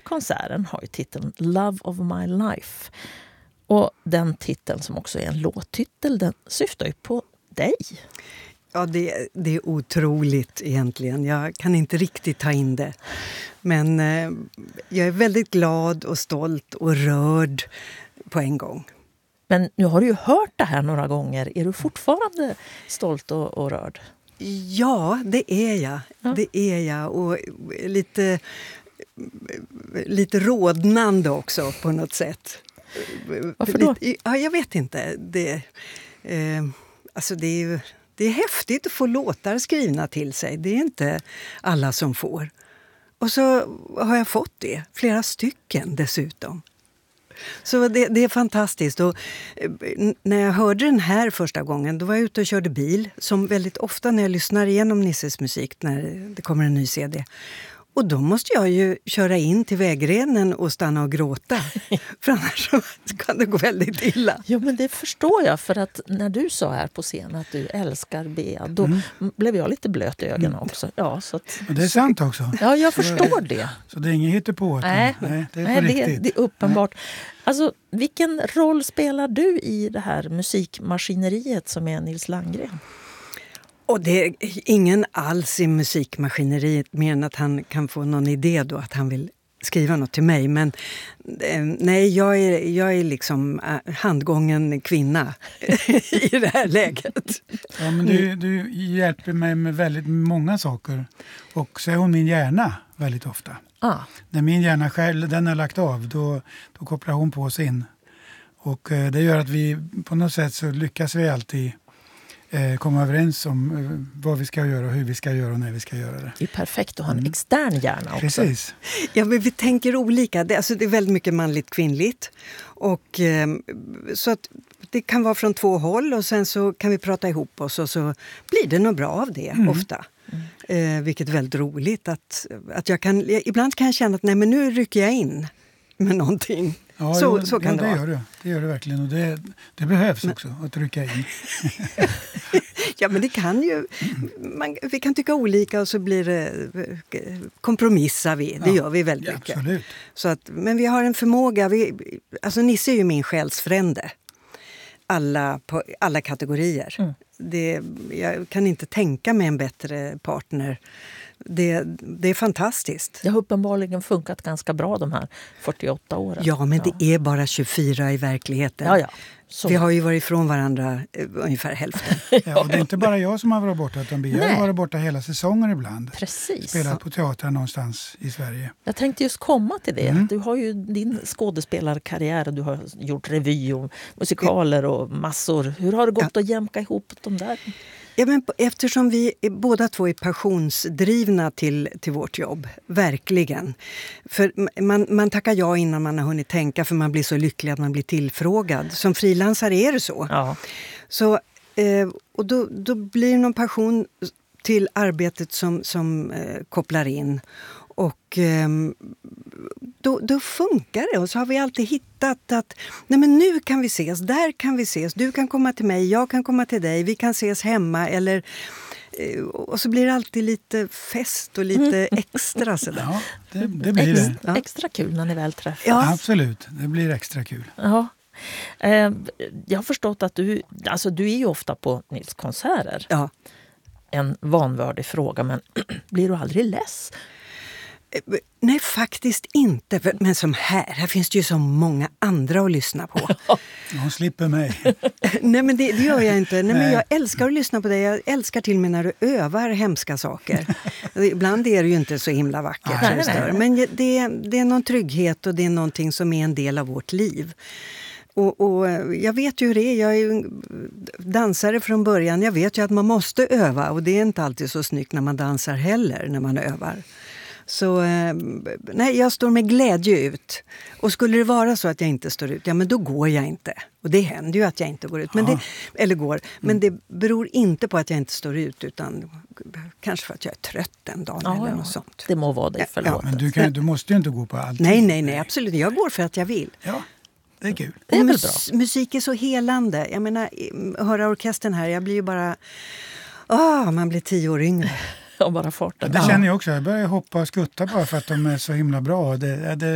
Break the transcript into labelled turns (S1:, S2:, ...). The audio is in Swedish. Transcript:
S1: konserten har ju titeln Love of My Life. Och den titeln som också är en låttitel, den syftar ju på dig.
S2: Ja, det är otroligt egentligen. Jag kan inte riktigt ta in det. Men jag är väldigt glad och stolt och rörd på en gång.
S1: Men nu har du ju hört det här några gånger. Är du fortfarande stolt och rörd?
S2: Ja, det är jag.
S1: Ja.
S2: Det är jag. Och lite rodnande också på något sätt.
S1: Varför då?
S2: Ja, jag vet inte. Alltså det är häftigt att få låtar skrivna till sig. Det är inte alla som får. Och så har jag fått det. Flera stycken dessutom. Så det är fantastiskt. Och när jag hörde den här första gången, då var jag ute och körde bil. Som väldigt ofta när jag lyssnar igenom Nisses musik, när det kommer en ny CD. Och då måste jag ju köra in till vägrenen och stanna och gråta. För annars kan det gå väldigt illa.
S1: Jo, men det förstår jag. För att när du sa här på scen att du älskar Bea, då blev jag lite blöt i ögonen också. Ja, så att,
S3: och det är sant också.
S1: Ja, jag förstår det.
S3: Så det är inget hittepå.
S1: Nej,
S3: det är på riktigt.
S1: Det är uppenbart. Alltså, vilken roll spelar du i det här musikmaskineriet som är Nils Landgren?
S2: Och det är ingen alls i musikmaskineriet mer än att han kan få någon idé då att han vill skriva något till mig. Men nej, jag är liksom handgången kvinna i det här läget.
S3: Ja, men du hjälper mig med väldigt många saker. Och så är hon min hjärna väldigt ofta. När min hjärna själv, den är lagt av, då kopplar hon på sin. Och det gör att vi på något sätt så lyckas vi alltid komma överens om vad vi ska göra och hur vi ska göra och när vi ska göra det.
S1: Det är perfekt att ha en extern hjärna också.
S3: Precis.
S2: Ja, men vi tänker olika. Det är väldigt mycket manligt kvinnligt. Och så att det kan vara från två håll och sen så kan vi prata ihop oss och så blir det något bra av det ofta. Vilket är väldigt roligt att ibland kan jag känna att nej, men nu rycker jag in med någonting.
S3: Ja,
S2: så kan det vara.
S3: Det gör det verkligen och det behövs också att rycka in.
S2: Ja, men det kan ju vi kan tycka olika och så blir det kompromissar vi. Det gör vi väldigt mycket.
S3: Absolut.
S2: Så att, men vi har en förmåga, alltså Nisse är ju min själsfrände. På alla kategorier. Jag kan inte tänka mig en bättre partner. Det är fantastiskt.
S1: Det har uppenbarligen funkat ganska bra de här 48 åren.
S2: Ja, men det är bara 24 i verkligheten.
S1: Ja. Så.
S2: Vi har ju varit ifrån varandra ungefär hälften.
S3: Ja, och det är inte bara jag som har varit borta, utan vi har varit borta hela säsonger ibland.
S1: Precis.
S3: Spelat på teatern någonstans i Sverige.
S1: Jag tänkte just komma till det. Du har ju din skådespelarkarriär och du har gjort revy och musikaler och massor. Hur har det gått att jämka ihop de där?
S2: Ja, men eftersom vi båda två är passionsdrivna till vårt jobb, verkligen. För man tackar ja innan man har hunnit tänka för man blir så lycklig att man blir tillfrågad. Som frilansare är det så.
S1: Ja.
S2: Så och då blir det någon passion till arbetet som kopplar in. Och då funkar det. Och så har vi alltid hittat att nej, men nu kan vi ses, där kan vi ses. Du kan komma till mig, jag kan komma till dig. Vi kan ses hemma. Och så blir det alltid lite fest och lite extra sådär.
S3: Ja, det blir det.
S1: Ja. Extra kul när ni väl träffas.
S3: Ja. Absolut, det blir extra kul.
S1: Ja. Jag har förstått att du är ju ofta på Nils konserter.
S2: Ja.
S1: En vanvördig fråga, men blir du aldrig less?
S2: Nej, faktiskt inte. Men som här finns det ju så många andra att lyssna på.
S3: Hon slipper mig.
S2: Nej, men det gör jag inte. Nej, men jag älskar att lyssna på dig. Jag älskar till och med när du övar hemska saker. Ibland är det ju inte så himla vackert. Nej. Men det är någon trygghet och det är någonting som är en del av vårt liv. Och jag vet ju hur det är. Jag är ju dansare från början. Jag vet ju att man måste öva. Och det är inte alltid så snyggt när man dansar heller, när man övar. Så nej, jag står med glädje ut. Och skulle det vara så att jag inte står ut, ja men då går jag inte. Och det händer ju att jag inte går ut. Men det beror inte på att jag inte står ut, utan kanske för att jag är trött en dag eller något sånt.
S1: Det må vara dig förlåtet.
S3: Ja, men du måste ju inte gå på allt.
S2: Nej, absolut. Jag går för att jag vill.
S3: Ja, det är kul.
S1: Det är väl bra.
S2: Musik är så helande. Jag menar, höra orkestern här, jag blir ju bara... man blir 10 år yngre.
S1: Ja, bara farten.
S3: Det känner jag också. Jag börjar hoppa och skutta bara för att de är så himla bra.